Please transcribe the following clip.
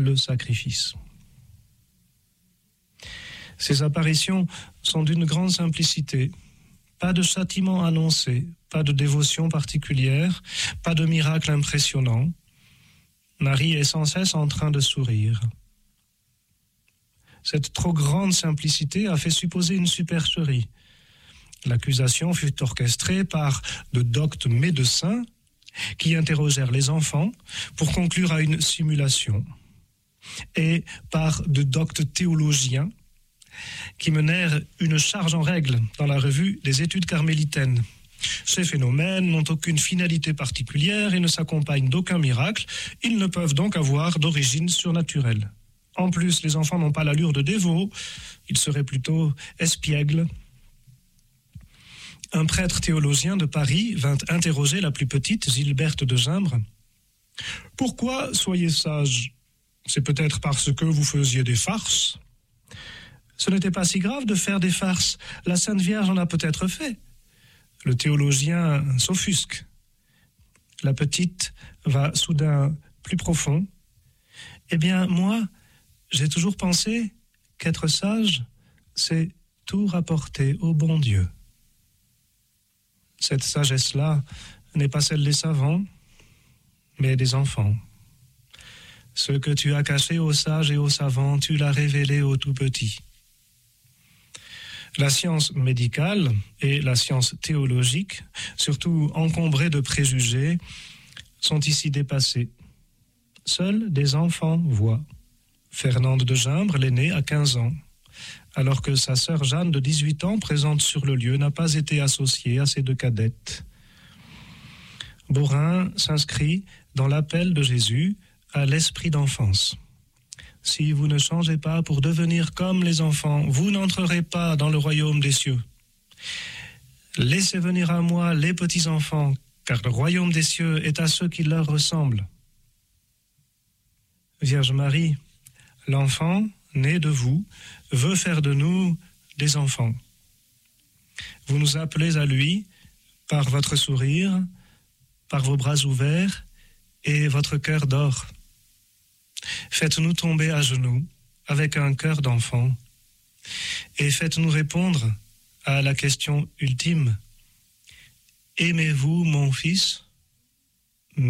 le sacrifice. Ces apparitions sont d'une grande simplicité. Pas de châtiment annoncé, pas de dévotion particulière, pas de miracle impressionnant. Marie est sans cesse en train de sourire. Cette trop grande simplicité a fait supposer une supercherie. L'accusation fut orchestrée par de doctes médecins qui interrogèrent les enfants pour conclure à une simulation, et par de doctes théologiens qui menèrent une charge en règle dans la revue des études carmélitaines. Ces phénomènes n'ont aucune finalité particulière et ne s'accompagnent d'aucun miracle. Ils ne peuvent donc avoir d'origine surnaturelle. En plus, les enfants n'ont pas l'allure de dévots, ils seraient plutôt espiègles. Un prêtre théologien de Paris vint interroger la plus petite, Gilberte de Gimbre. « Pourquoi soyez sage ? C'est peut-être parce que vous faisiez des farces ? Ce n'était pas si grave de faire des farces. La Sainte Vierge en a peut-être fait. » Le théologien s'offusque. La petite va soudain plus profond. « Eh bien, moi, j'ai toujours pensé qu'être sage, c'est tout rapporter au bon Dieu. » Cette sagesse-là n'est pas celle des savants, mais des enfants. Ce que tu as caché aux sages et aux savants, tu l'as révélé aux tout petits. La science médicale et la science théologique, surtout encombrées de préjugés, sont ici dépassées. Seuls des enfants voient. Fernande de Gimbre, l'aînée, a 15 ans, alors que sa sœur Jeanne, de 18 ans, présente sur le lieu, n'a pas été associée à ces deux cadettes. Beaurain s'inscrit dans l'appel de Jésus à l'esprit d'enfance. Si vous ne changez pas pour devenir comme les enfants, vous n'entrerez pas dans le royaume des cieux. Laissez venir à moi les petits-enfants, car le royaume des cieux est à ceux qui leur ressemblent. Vierge Marie, l'enfant, né de vous, veut faire de nous des enfants. Vous nous appelez à lui par votre sourire, par vos bras ouverts et votre cœur d'or. Faites-nous tomber à genoux avec un cœur d'enfant et faites-nous répondre à la question ultime. Aimez-vous mon fils ? M'aimez-vous ?